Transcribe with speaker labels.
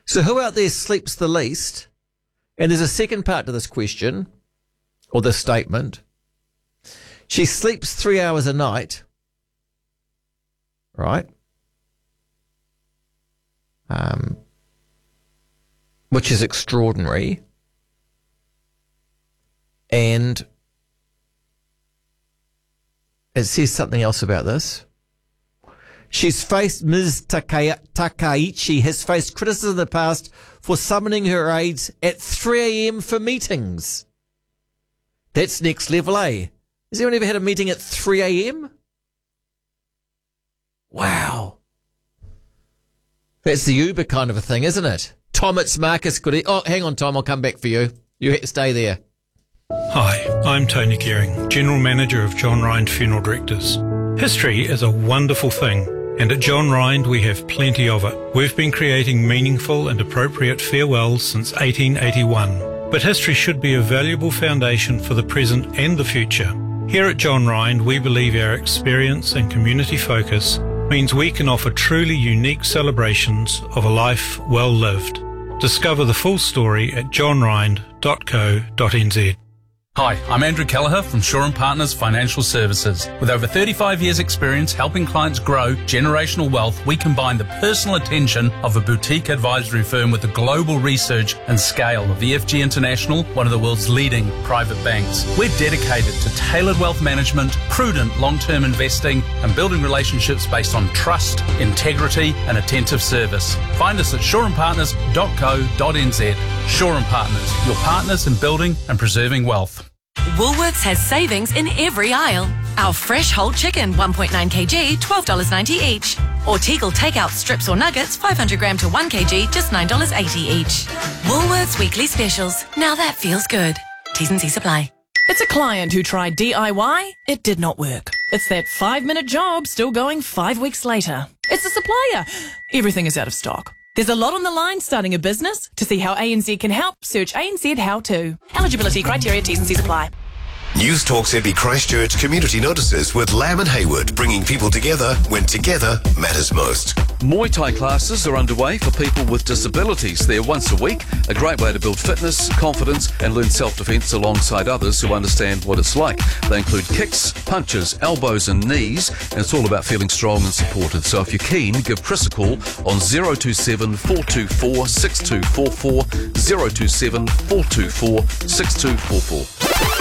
Speaker 1: So who out there sleeps the least? And there's a second part to this question, or this statement. She sleeps 3 hours a night, right? Which is extraordinary. And it says something else about this. Ms. Takaichi has faced criticism in the past for summoning her aides at 3 a.m. for meetings. That's next level, eh? Has anyone ever had a meeting at 3 a.m.? Wow. That's the Uber kind of a thing, isn't it? Tom, it's Marcus Goody. Oh, hang on, Tom, I'll come back for you. You stay there.
Speaker 2: Hi, I'm Tony Gearing, General Manager of John Rind Funeral Directors. History is a wonderful thing, and at John Rind we have plenty of it. We've been creating meaningful and appropriate farewells since 1881, but history should be a valuable foundation for the present and the future. Here at John Rind, we believe our experience and community focus means we can offer truly unique celebrations of a life well lived. Discover the full story at johnrind.co.nz.
Speaker 3: Hi, I'm Andrew Kelleher from Shaw & Partners Financial Services. With over 35 years' experience helping clients grow generational wealth, we combine the personal attention of a boutique advisory firm with the global research and scale of EFG International, one of the world's leading private banks. We're dedicated to tailored wealth management, prudent long-term investing, and building relationships based on trust, integrity, and attentive service. Find us at shawandpartners.co.nz. Shaw & Partners, your partners in building and preserving wealth.
Speaker 4: Woolworths has savings in every aisle. Our fresh whole chicken, 1.9 kg, $12.90 each. Or Tegel takeout strips or nuggets, 500 gram to 1 kg, just $9.80 each. Woolworths weekly specials. Now that feels good. T's and C's apply.
Speaker 5: It's a client who tried DIY. It did not work. It's that 5-minute job still going 5 weeks later. It's a supplier. Everything is out of stock. There's a lot on the line starting a business. To see how ANZ can help, search ANZ How To. Eligibility criteria, T's and C's apply.
Speaker 6: News Talk Sydney Christchurch Community Notices with Lamb and Hayward, bringing people together when together matters most.
Speaker 7: Muay Thai classes are underway for people with disabilities. They're once a week, a great way to build fitness, confidence and learn self-defence alongside others who understand what it's like. They include kicks, punches, elbows and knees, and it's all about feeling strong and supported. So if you're keen, give Chris a call on 027 424 6244, 027 424 6244.